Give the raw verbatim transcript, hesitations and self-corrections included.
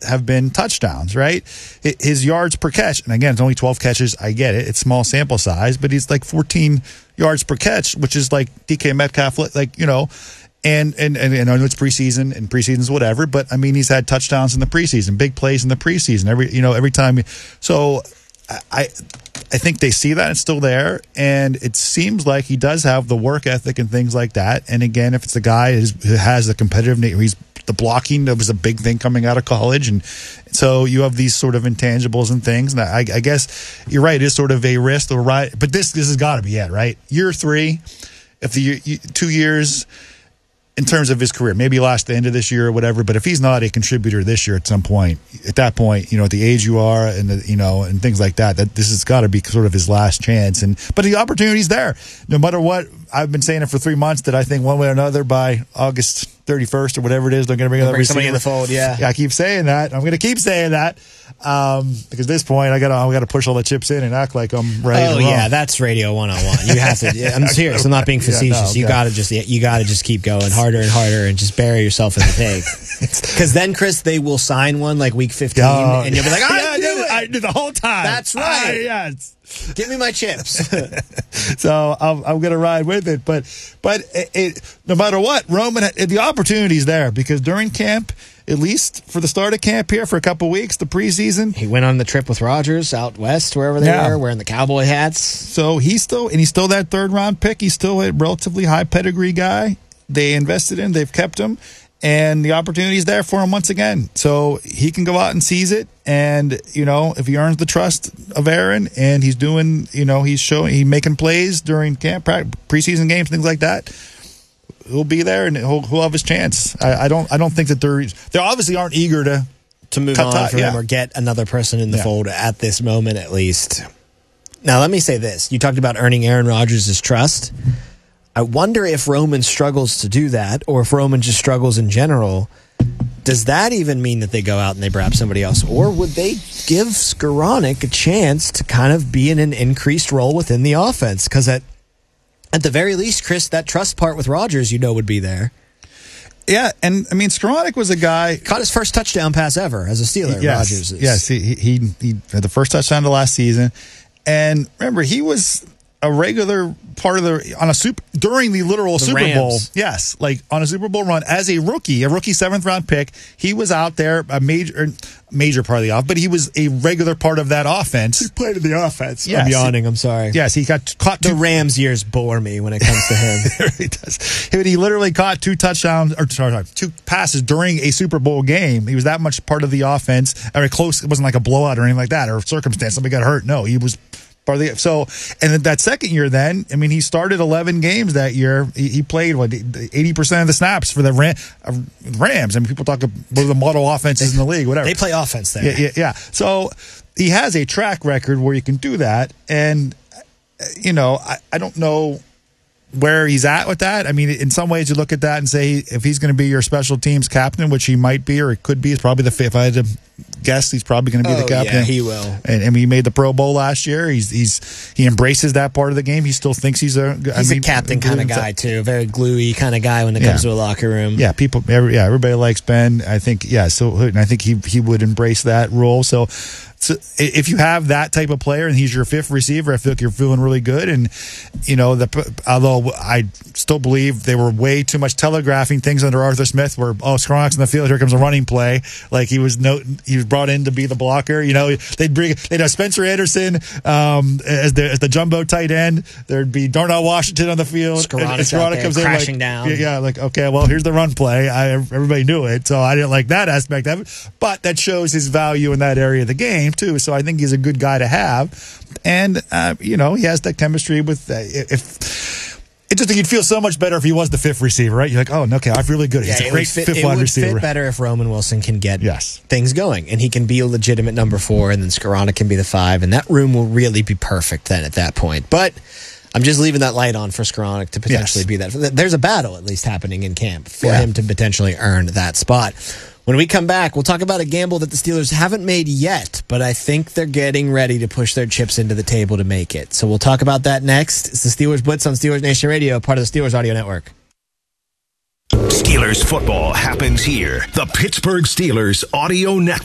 have been touchdowns, right? His yards per catch, and again, it's only twelve catches. I get it. It's small sample size, but he's like fourteen yards per catch, which is like D K Metcalf, like, you know, and, and, and, and I know it's preseason and preseason's whatever, but I mean, he's had touchdowns in the preseason, big plays in the preseason, every, you know, every time. So I, I think they see that it's still there, and it seems like he does have the work ethic and things like that. And again, if it's a guy who has the competitive nature, he's the blocking that was a big thing coming out of college, and so you have these sort of intangibles and things. And I, I guess you're right; it is sort of a risk or right, but this this has got to be it, right? Year three, if the two years. In terms of his career, maybe he lost the end of this year or whatever, but if he's not a contributor this year at some point, at that point, you know, at the age you are and, the, you know, and things like that, that this has got to be sort of his last chance. And but the opportunity's there. No matter what, I've been saying it for three months that I think one way or another by August thirty-first or whatever it is, they're going to bring another somebody in the fold, yeah. yeah. I keep saying that. I'm going to keep saying that um, because at this point, I got to I got to push all the chips in and act like I'm right. Oh yeah, that's radio one oh one. You have to. I'm serious. I'm not being facetious. Yeah, no, you got to just you got to just keep going harder and harder and just bury yourself in the tank. Because then, Chris, they will sign one like week fifteen, oh, and you'll be like, "I yeah, knew it. I knew the whole time." That's right. I, yes. Give me my chips. So I'm, I'm going to ride with it. But but it, it, no matter what, Roman, the opportunity's there because during camp, at least for the start of camp here for a couple weeks, the preseason. He went on the trip with Rodgers out west, wherever they yeah. were, wearing the cowboy hats. So he's still, and he's still that third round pick. He's still a relatively high pedigree guy. They invested in, they've kept him. And the opportunity is there for him once again. So he can go out and seize it. And, you know, if he earns the trust of Aaron and he's doing, you know, he's showing, he's making plays during camp, preseason games, things like that, he'll be there and he'll, he'll have his chance. I, I don't I don't think that they're, they obviously aren't eager to, to move on tie, from yeah. him or get another person in the yeah. fold at this moment at least. Now, let me say this. You talked about earning Aaron Rodgers' trust. I wonder if Roman struggles to do that or if Roman just struggles in general. Does that even mean that they go out and they grab somebody else? Or would they give Skoranek a chance to kind of be in an increased role within the offense? Because at, at the very least, Chris, that trust part with Rodgers, you know, would be there. Yeah, and I mean, Skoranek was a guy... Caught his first touchdown pass ever as a Steeler, yes, Rodgers is. Yes, he, he, he had the first touchdown of last season. And remember, he was... a regular part of the on a super during the literal the Super Rams. Bowl, yes, like on a Super Bowl run as a rookie, a rookie seventh round pick. He was out there a major, major part of the offense, but he was a regular part of that offense. He played in the offense. Yes. I'm yawning. I'm sorry. Yes, he got caught. The two, Rams years bore me when it comes to him. He does. He, he literally caught two touchdowns or sorry, sorry, two passes during a Super Bowl game. He was that much part of the offense. I mean, close. It wasn't like a blowout or anything like that or circumstance. Somebody got hurt. No, he was. Part of the, so, and then that second year, then I mean, he started eleven games that year. He, he played what eighty percent of the snaps for the Ram, uh, Rams. I mean, people talk about one of the model offenses in the league, whatever. They play offense there. Yeah, yeah, yeah. So he has a track record where you can do that, and you know, I, I don't know where he's at with that. I mean, in some ways, you look at that and say if he's going to be your special teams captain, which he might be or it could be, it's probably the fifth. If I had to guess, he's probably going to be oh, the captain. Yeah, he will. And, and he made the Pro Bowl last year. He's he's he embraces that part of the game. He still thinks he's a he's I mean, a captain kind of guy too, very gluey kind of guy when it comes yeah. to a locker room. Yeah, people. Every, yeah, everybody likes Ben. I think yeah. So and I think he he would embrace that role. So. So if you have that type of player and he's your fifth receiver, I feel like you're feeling really good. And, you know, the, although I still believe they were way too much telegraphing things under Arthur Smith where, oh, Skoranek's in the field, here comes a running play. Like he was no, he was brought in to be the blocker. You know, they'd bring, they'd have Spencer Anderson um, as, the, as the jumbo tight end. There'd be Darnell Washington on the field. Skoranek comes crashing in like, down. Yeah, like, okay, well, here's the run play. I, everybody knew it. So I didn't like that aspect of it. But that shows his value in that area of the game, too. So I think he's a good guy to have, and uh, you know he has that chemistry with. Uh, if it just you'd feel so much better if he was the fifth receiver, right? You're like, oh, okay, I'm really good. He's yeah, a great fit, fifth it wide would receiver. It would fit better if Roman Wilson can get yes. things going, and he can be a legitimate number four, and then Skoranek can be the five, and that room will really be perfect then at that point. But I'm just leaving that light on for Skoranek to potentially yes. be that. There's a battle at least happening in camp for yeah. him to potentially earn that spot. When we come back, we'll talk about a gamble that the Steelers haven't made yet, but I think they're getting ready to push their chips into the table to make it. So we'll talk about that next. It's the Steelers Blitz on Steelers Nation Radio, part of the Steelers Audio Network. Steelers football happens here. The Pittsburgh Steelers Audio Network.